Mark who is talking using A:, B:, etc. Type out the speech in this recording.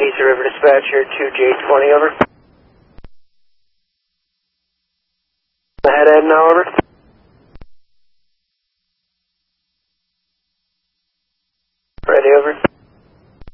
A: Casey River Dispatcher 2J20, over. Head end now, over.